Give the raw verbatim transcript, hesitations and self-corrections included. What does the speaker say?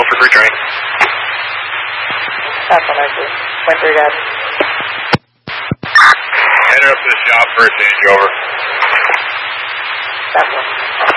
for three training. That's one I see. Point three, guys. Headed up to the shop for a changeover. That's one.